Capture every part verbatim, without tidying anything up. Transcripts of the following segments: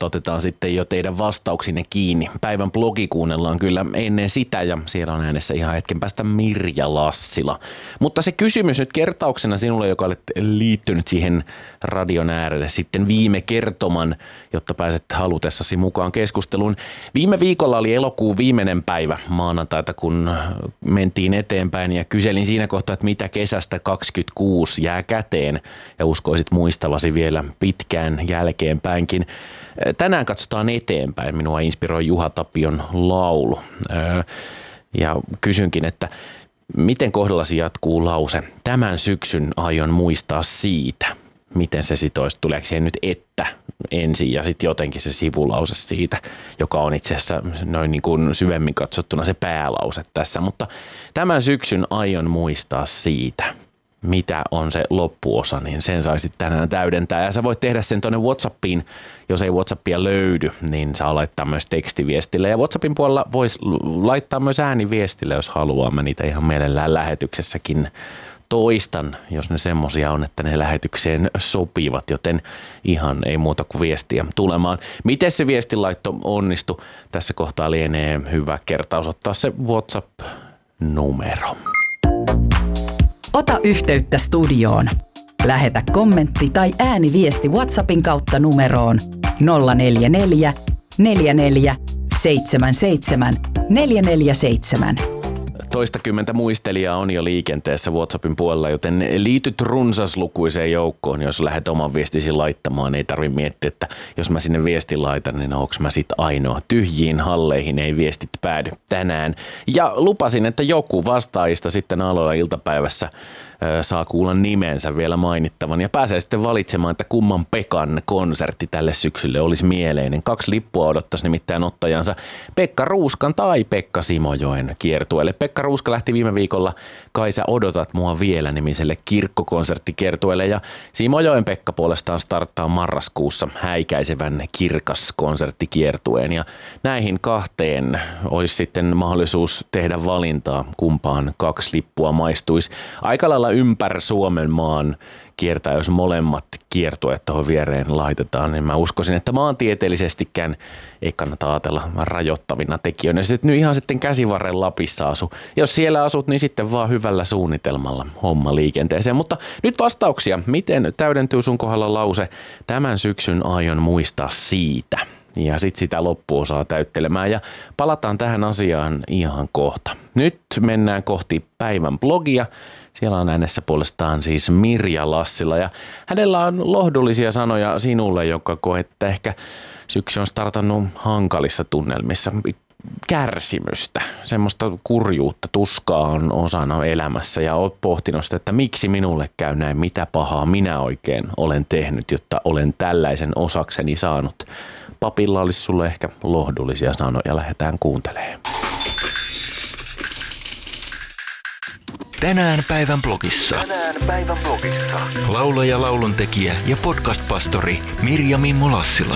kohta otetaan sitten jo teidän vastauksinne kiinni. Päivän blogi kuunnellaan kyllä ennen sitä ja siellä on äänessä ihan hetken päästä Mirja Lassila. Mutta se kysymys nyt kertauksena sinulle, joka olet liittynyt siihen radion äärelle sitten viime kertoman, jotta pääset halutessasi mukaan keskusteluun. Viime viikolla oli elokuun viimeinen päivä maanantaita, kun mentiin eteenpäin ja kyselin siinä kohtaa, että mitä kesästä kaksikymmentäkuusi jää käteen ja uskoisit muistavasi vielä pitkään jälkeenpäinkin. Tänään katsotaan eteenpäin. Minua inspiroi Juha Tapion laulu. Ja kysynkin, että miten kohdallasi jatkuu lause? Tämän syksyn aion muistaa siitä. Miten se sitoisi? Tuleeko siihen nyt että ensin ja sitten jotenkin se sivulause siitä, joka on itse asiassa noin niin kuin syvemmin katsottuna se päälause tässä. Mutta tämän syksyn aion muistaa siitä. Mitä on se loppuosa, niin sen saisit tänään täydentää. Ja sä voit tehdä sen tuonne WhatsAppiin, jos ei WhatsAppia löydy, niin saa laittaa myös tekstiviestille. Ja WhatsAppin puolella voisi laittaa myös ääniviestille, jos haluaa. Mä niitä ihan mielellään lähetyksessäkin toistan, jos ne semmosia on, että ne lähetykseen sopivat, joten ihan ei muuta kuin viestiä tulemaan. Miten se viestinlaitto onnistui? Tässä kohtaa lienee hyvä kertaus ottaa se WhatsApp-numero. Ota yhteyttä studioon. Lähetä kommentti tai ääniviesti WhatsAppin kautta numeroon nolla neljä neljä, neljä neljä, seitsemän seitsemän, neljä neljä seitsemän. Toistakymmentä muistelijaa on jo liikenteessä WhatsAppin puolella, joten liityt runsaslukuiseen joukkoon, jos lähdet oman viestisi laittamaan. Ei tarvitse miettiä, että jos mä sinne viestin laitan, niin onko mä sit ainoa. Tyhjiin halleihin ei viestit päädy tänään. Ja lupasin, että joku vastaajista sitten aloilla iltapäivässä saa kuulla nimensä vielä mainittavan ja pääsee sitten valitsemaan, että kumman Pekan konsertti tälle syksylle olisi mieleinen. Kaksi lippua odottaisi nimittäin ottajansa Pekka Ruuskan tai Pekka Simojoen kiertueelle. Pekka Ruuska lähti viime viikolla Kai sä odotat mua vielä -nimiselle kirkkokonserttikiertueelle ja Simojoen Pekka puolestaan starttaa marraskuussa häikäisevän kirkas konserttikiertueen ja näihin kahteen olisi sitten mahdollisuus tehdä valintaa, kumpaan kaksi lippua maistuisi. Aika lailla ympäri Suomen maan kiertää, jos molemmat kiertueet tuohon viereen laitetaan, niin mä uskoisin, että maantieteellisestikään ei kannata ajatella rajoittavina tekijöinä. Sitten nyt ihan sitten Käsivarren Lapissa asu. Jos siellä asut, niin sitten vaan hyvällä suunnitelmalla homma liikenteeseen. Mutta nyt vastauksia. Miten täydentyy sun kohdalla lause? Tämän syksyn aion muistaa siitä. Ja sitten sitä loppuosaa täyttelemään ja palataan tähän asiaan ihan kohta. Nyt mennään kohti päivän blogia. Siellä on äänessä puolestaan siis Mirja Lassila ja hänellä on lohdullisia sanoja sinulle, joka koet, että ehkä syksy on startannut hankalissa tunnelmissa. Kärsimystä, semmoista kurjuutta, tuskaa on osana elämässä ja oot pohtinut sitä, että miksi minulle käy näin, mitä pahaa minä oikein olen tehnyt, jotta olen tällaisen osakseni saanut. Papilla olisi sulle ehkä lohdullisia sanoja, lähdetään kuuntelemaan. Tänään päivän blogissa. Tänään päivän blogissa. Laulaja, lauluntekijä ja podcast-pastori Mirja Mimmo Lassila.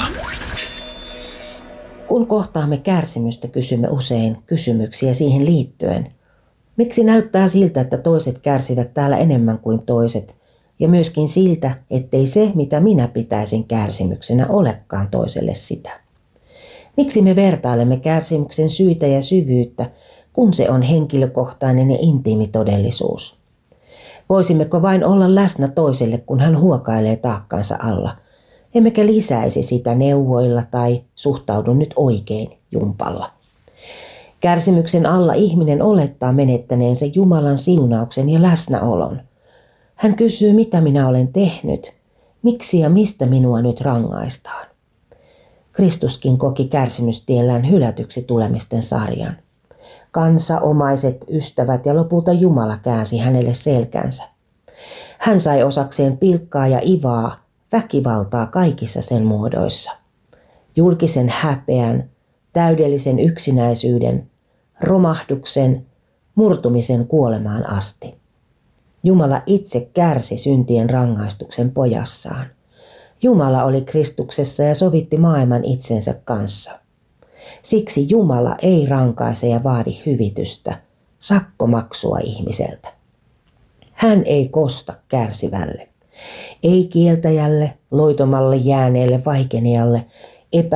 Kun kohtaamme kärsimystä, kysymme usein kysymyksiä siihen liittyen. Miksi näyttää siltä, että toiset kärsivät täällä enemmän kuin toiset? Ja myöskin siltä, ettei se, mitä minä pitäisin kärsimyksenä, olekaan toiselle sitä. Miksi me vertailemme kärsimyksen syitä ja syvyyttä, kun se on henkilökohtainen ja intiimi todellisuus? Voisimmeko vain olla läsnä toiselle, kun hän huokailee taakkansa alla, emmekä lisäisi sitä neuvoilla tai suhtaudu nyt oikein jumpalla? Kärsimyksen alla ihminen olettaa menettäneensä Jumalan siunauksen ja läsnäolon. Hän kysyy, mitä minä olen tehnyt, miksi ja mistä minua nyt rangaistaan. Kristuskin koki kärsimystiellään hylätyksi tulemisten sarjan. Kansa, omaiset, ystävät ja lopulta Jumala käänsi hänelle selkänsä. Hän sai osakseen pilkkaa ja ivaa, väkivaltaa kaikissa sen muodoissa. Julkisen häpeän, täydellisen yksinäisyyden, romahduksen, murtumisen kuolemaan asti. Jumala itse kärsi syntien rangaistuksen pojassaan. Jumala oli Kristuksessa ja sovitti maailman itsensä kanssa. Siksi Jumala ei rankaise ja vaadi hyvitystä, sakkomaksua ihmiseltä. Hän ei kosta kärsivälle, ei kieltäjälle, loitomalle jääneelle vaikenijalle,